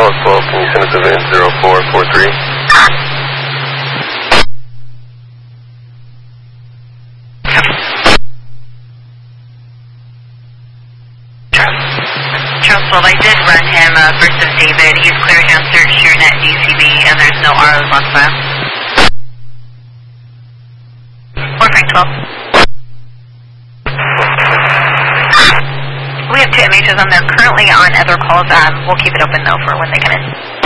South 12, can you send us a VIN 0443? Charles 12, I did run him First of David. He's clear answer, ShareNet DCB, and there's no ROs on file. Or Frank 12. We have 2 images on there currently on other calls. We'll keep it open though for when they come in.